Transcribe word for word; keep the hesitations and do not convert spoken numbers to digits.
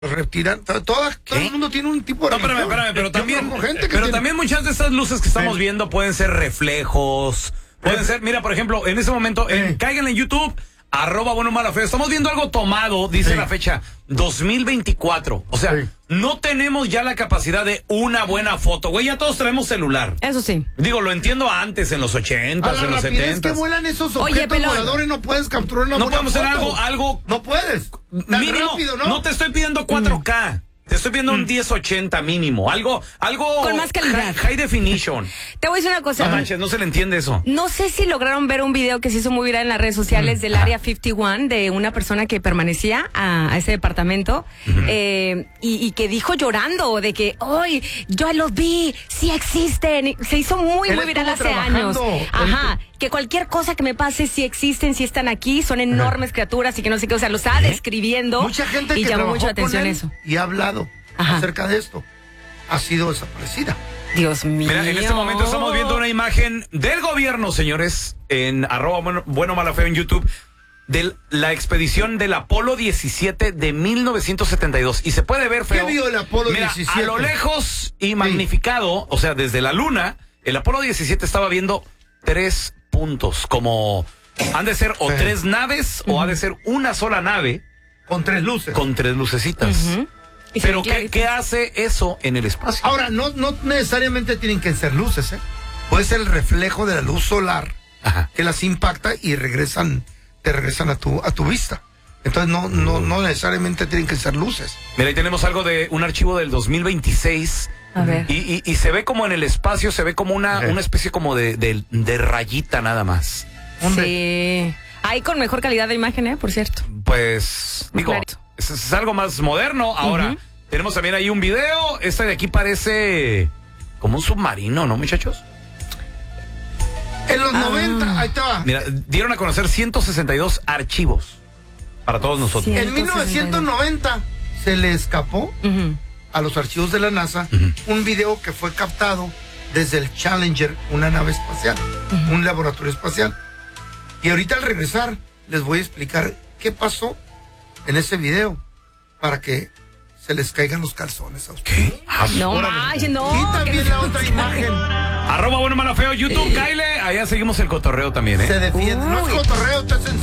Retiran, todas, todo el mundo tiene un tipo de No, espérame, espérame, pero también, gente pero tiene... también muchas de estas luces que estamos sí. viendo pueden ser reflejos, pueden eh. ser, mira, por ejemplo, en ese momento, eh. en, cáiganle en YouTube, arroba bueno mala feo, estamos viendo algo tomado, dice sí. la fecha, dos mil veinticuatro, o sea, sí. no tenemos ya la capacidad de una buena foto, güey, ya todos traemos celular. Eso sí. Digo, lo entiendo antes, en los ochentas, en los setentas. Que vuelan esos objetos Oye, voladores, no puedes capturar una No buena podemos hacer foto. algo, algo... No puedes. Tan mínimo, rápido, ¿no? No te estoy pidiendo cuatro K. Mm. Te estoy viendo un diez ochenta mínimo, algo, algo con más calidad, high, high definition. Te voy a decir una cosa. No manches, no se le entiende eso. No sé si lograron ver un video que se hizo muy viral en las redes sociales mm. del área cincuenta y uno de una persona que permanecía a, a ese departamento mm-hmm. eh, y, y que dijo llorando de que, ¡ay, yo los vi! ¡Sí existen! Se hizo muy, Él muy viral hace años. Ajá. Él... que cualquier cosa que me pase, si existen, si están aquí, son enormes Ajá. criaturas y que no sé qué, o sea, lo estaba ¿Eh? describiendo. Mucha gente y que llamó mucho la atención él eso. Y ha hablado Ajá. acerca de esto. Ha sido desaparecida. Dios mío. Mira, en este momento estamos viendo una imagen del gobierno, señores, en arroba bueno, bueno mala feo en YouTube, de la expedición del Apolo diecisiete de mil novecientos setenta y dos. Y se puede ver, feo. ¿Qué vio el Apolo Mira, diecisiete? a lo lejos y magnificado, sí. o sea, desde la luna, el Apolo diecisiete estaba viendo tres puntos, como han de ser o sí. tres naves uh-huh. o ha de ser una sola nave con tres luces, con tres lucecitas. Uh-huh. Pero ¿qué, ¿qué hace eso en el espacio? Ahora, no, no necesariamente tienen que ser luces, ¿eh? Puede ser el reflejo de la luz solar Ajá. que las impacta y regresan, te regresan a tu, a tu vista. Entonces no, no, no necesariamente tienen que ser luces. Mira, ahí tenemos algo de un archivo del dos mil veintiséis. A ver. Y, y, y se ve como en el espacio, se ve como una, una especie como de, de, de rayita nada más. ¿Dónde? Sí. Ahí con mejor calidad de imagen, ¿eh? Por cierto. Pues, Muy digo, es, es algo más moderno. Ahora, uh-huh. tenemos también ahí un video. Este de aquí parece como un submarino, ¿no, muchachos? En los ah. noventa, ahí está. Mira, dieron a conocer ciento sesenta y dos archivos para todos nosotros. En mil novecientos noventa se le escapó uh-huh. a los archivos de la NASA uh-huh. un video que fue captado desde el Challenger, una nave espacial, uh-huh. un laboratorio espacial. Y ahorita al regresar les voy a explicar qué pasó en ese video para que se les caigan los calzones a ustedes. ¿Qué? Ah, no, más, no. Y también la otra imagen. Arroba bueno mala feo, YouTube, Kyle. Allá seguimos el cotorreo también, ¿eh? Se defiende. Uy. No es cotorreo, te hacen